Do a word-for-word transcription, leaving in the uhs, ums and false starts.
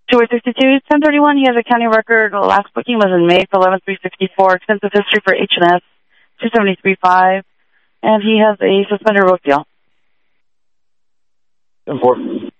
two or sixty-two, ten thirty-one, he has a county record. The last booking was in May for eleven three sixty-four. Extensive history for H and S, two seventy-three five. And he has a suspender book deal. ten four.